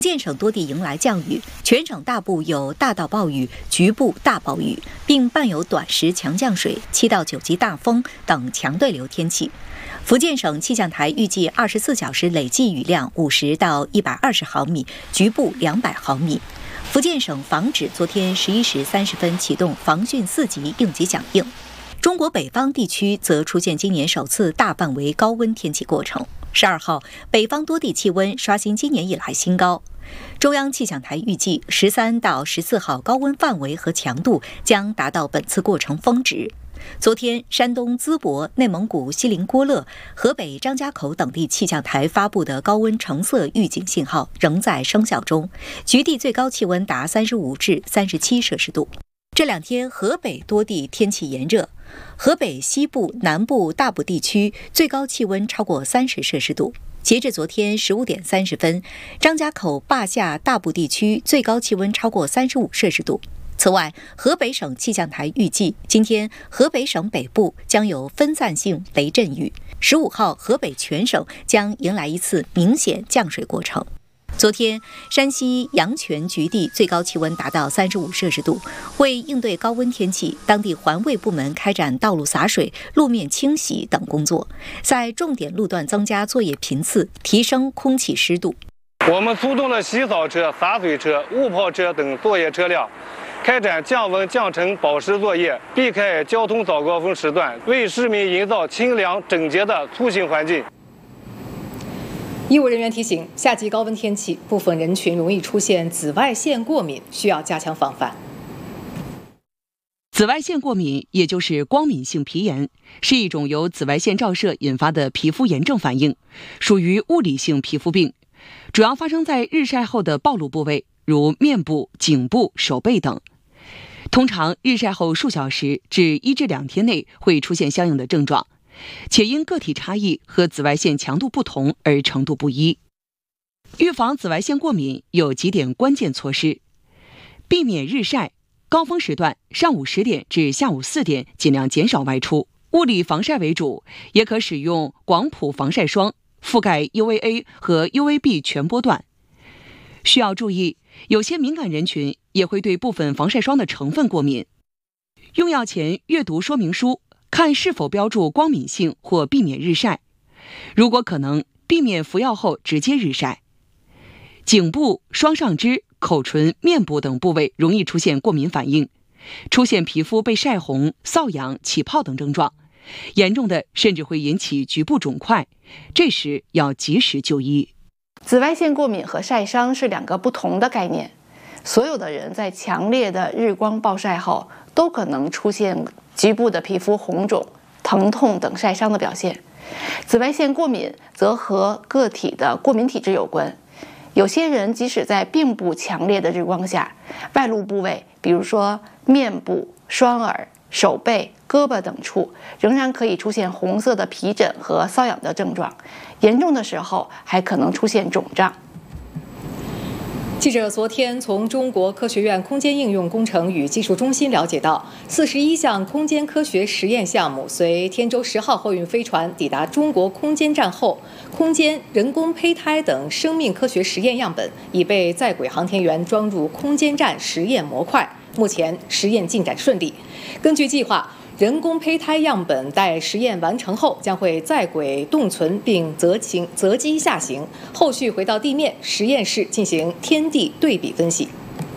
福建省多地迎来降雨，全省大部有大到暴雨、局部大暴雨，并伴有短时强降水、7到9级大风等强对流天气。福建省气象台预计24小时累计雨量50到120毫米，局部200毫米。福建省防指昨天11时30分启动防汛4级应急响应。中国北方地区则出现今年首次大范围高温天气过程。12号，北方多地气温刷新今年以来新高。中央气象台预计13到14号高温范围和强度将达到本次过程峰值。昨天，山东淄博、内蒙古锡林郭勒、河北张家口等地气象台发布的高温橙色预警信号仍在生效中，局地最高气温达35至37摄氏度。这2天，河北多地天气炎热，河北西部、南部大部地区最高气温超过30摄氏度。截至昨天15点30分，张家口、坝下大部地区最高气温超过35摄氏度。此外，河北省气象台预计，今天河北省北部将有分散性雷阵雨，15号河北全省将迎来一次明显降水过程。昨天，山西阳泉局地最高气温达到35摄氏度。为应对高温天气，当地环卫部门开展道路洒水、路面清洗等工作，在重点路段增加作业频次，提升空气湿度。 我们出动了洗扫车、洒水车、雾炮车等作业车辆，开展降温降尘保湿作业，避开交通早高峰时段，为市民营造清凉整洁的出行环境。 医务人员提醒，夏季高温天气，部分人群容易出现紫外线过敏，需要加强防范。 紫外线过敏，也就是光敏性皮炎，是一种由紫外线照射引发的皮肤炎症反应，属于物理性皮肤病，主要发生在日晒后的暴露部位，如面部、颈部、手背等。通常日晒后数小时至1至2天内会出现相应的症状，且因个体差异和紫外线强度不同而程度不一。预防紫外线过敏有几点关键措施：避免日晒，高峰时段上午10点至下午4点尽量减少外出，物理防晒为主，也可使用广谱防晒霜，覆盖 UVA 和 UVB 全波段。需要注意，有些敏感人群也会对部分防晒霜的成分过敏。用药前阅读说明书，看是否标注光敏性或避免日晒，如果可能，避免服药后直接日晒。颈部、双上肢、口唇、面部等部位容易出现过敏反应，出现皮肤被晒红、瘙痒、起泡等症状，严重的甚至会引起局部肿块，这时要及时就医。 紫外线过敏和晒伤是2个不同的概念，所有的人在强烈的日光暴晒后都可能出现局部的皮肤红肿、疼痛等晒伤的表现。紫外线过敏则和个体的过敏体质有关，有些人即使在并不强烈的日光下，外露部位，比如说面部、双耳、手背、胳膊等处，仍然可以出现红色的皮疹和瘙痒的症状，严重的时候还可能出现肿胀。 记者昨天从中国科学院空间应用工程与技术中心了解到，41项空间科学实验项目随天舟10号货运飞船抵达中国空间站后，空间、人工胚胎等生命科学实验样本已被在轨航天员装入空间站实验模块，目前实验进展顺利。根据计划，人工胚胎样本待实验完成后将会在轨冻存并择机下行，后续回到地面实验室进行天地对比分析。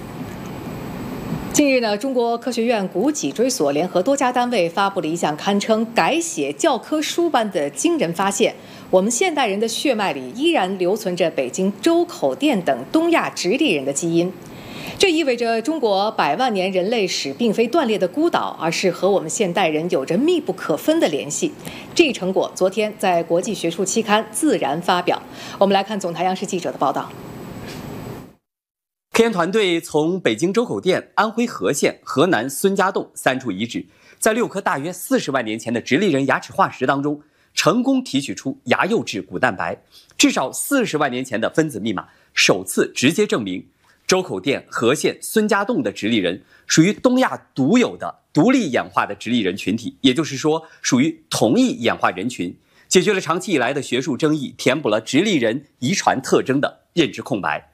近日呢，中国科学院古脊椎所联合多家单位发布了一项堪称改写教科书般的惊人发现：我们现代人的血脉里依然留存着北京周口店等东亚直立人的基因。这意味着中国100万年人类史并非断裂的孤岛，而是和我们现代人有着密不可分的联系。这一成果昨天在国际学术期刊《自然》发表。我们来看总台央视记者的报道。 科研团队从北京周口店、安徽和县、河南孙家洞3处遗址，在6颗大约40万年前的直立人牙齿化石当中，成功提取出牙釉质骨蛋白，至少40万年前的分子密码，首次直接证明周口店、和县、孙家洞的直立人属于东亚独有的独立演化的直立人群体，也就是说属于同一演化人群，解决了长期以来的学术争议，填补了直立人遗传特征的认知空白。